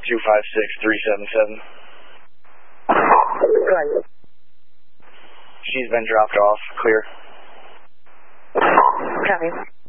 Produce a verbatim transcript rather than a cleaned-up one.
two five six three seven seven. Right. She's been dropped off. Clear. Copy.